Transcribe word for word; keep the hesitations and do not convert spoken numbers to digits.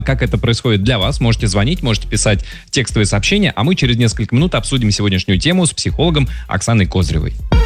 как это происходит для вас. Можете звонить, можете писать текстовые сообщения, а мы через несколько минут обсудим сегодняшнюю тему с психологом Оксаной Козыревой.